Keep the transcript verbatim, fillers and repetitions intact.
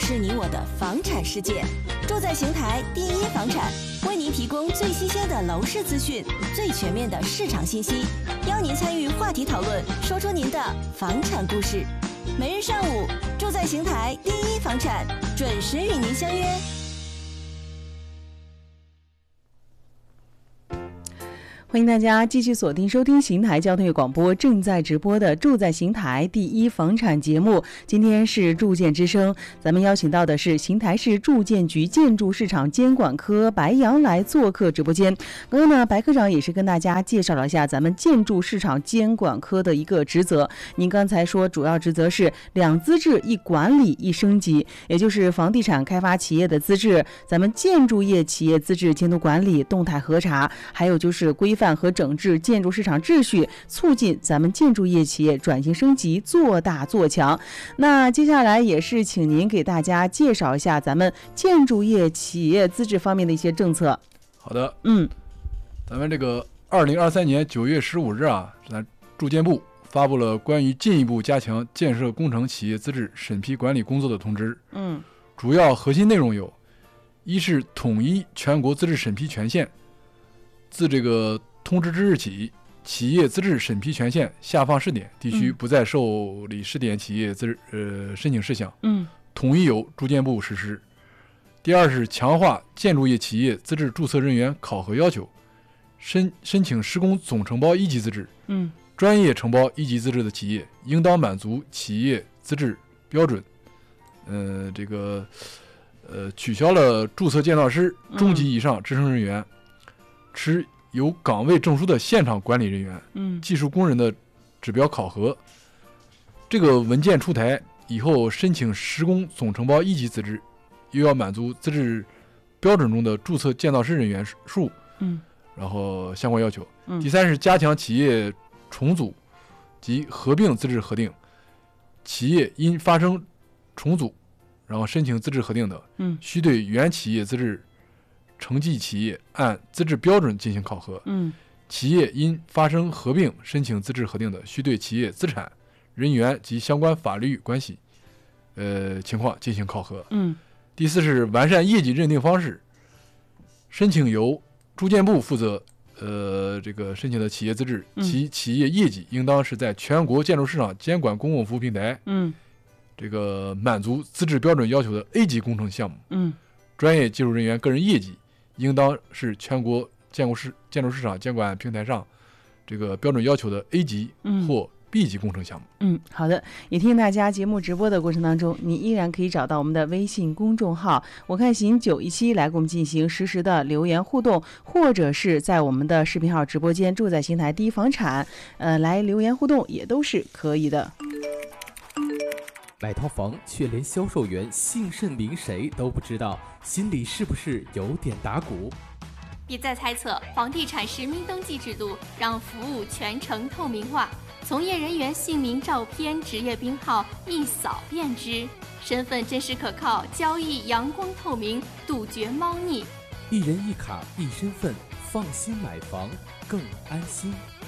是你我的房产世界。住在邢台第一房产，为您提供最新鲜的楼市资讯，最全面的市场信息，邀您参与话题讨论，说出您的房产故事。每日上午，住在邢台第一房产，准时与您相约。 欢迎大家继续锁定收听邢台交通乐广播正在直播的住在邢台第一房产节目。今天是住建之声，咱们邀请到的是邢台市住建局建筑市场监管科白杨来做客直播间。刚刚呢，白科长也是跟大家介绍了一下咱们建筑市场监管科的一个职责。您刚才说主要职责是两资质一管理一升级，也就是房地产开发企业的资质，咱们建筑业企业资质监督管理、动态核查，还有就是规范和整治建筑市场秩序，促进咱们建筑业企业转型升级，做大做强。那接下来也是请您给大家介绍一下咱们建筑业企业资质方面的一些政策。 好的， 嗯， 咱们这个二零二三年九月十五日啊，咱住建部发布了关于进一步加强建设工程企业资质审批管理工作的通知。 嗯， 主要核心内容有：一是统一全国资质审批权限，自这个通知之日起，企业资质审批权限下放试点地区不再受理试点企业资质、呃申请事项， 嗯， 统一由住建部实施。第二是强化建筑业企业资质注册人员考核要求，申申请施工总承包一级资质， 嗯， 专业承包一级资质的企业，应当满足企业资质标准。呃，这个呃取消了注册建造师、中级以上职称人员，持有岗位证书的现场管理人员、 嗯， 技术工人的指标考核。这个文件出台以后，申请施工总承包一级资质，又要满足资质标准中的注册建造师人员数， 嗯， 然后相关要求。 嗯， 第三是加强企业重组及合并资质核定，企业因发生重组，然后申请资质核定的， 嗯， 需对原企业资质承继企业按资质标准进行考核。 嗯， 企业因发生合并申请资质核定的，需对企业资产、人员及相关法律关系呃情况进行考核。 嗯， 第四是完善业绩认定方式，申请由住建部负责呃这个申请的企业资质， 嗯， 其企业业绩应当是在全国建筑市场监管公共服务平台， 嗯， 这个满足资质标准要求的 A 级工程项目。 嗯，专业技术人员个人业绩应当是全国建筑市建筑市场监管平台上这个标准要求的 A 级或 B 级工程项目。 嗯，好的。也听大家节目直播的过程当中，你依然可以找到我们的微信公众号“我看行九一七”来给我们进行实时的留言互动，或者是在我们的视频号直播间“住在邢台第一房产”呃来留言互动，也都是可以的。 买套房却连销售员姓甚名谁都不知道，心里是不是有点打鼓？ 别再猜测，房地产实名登记制度让服务全程透明化，从业人员姓名、照片、职业编号一扫便知，身份真实可靠，交易阳光透明，杜绝猫腻。 一人一卡一身份，放心买房更安心。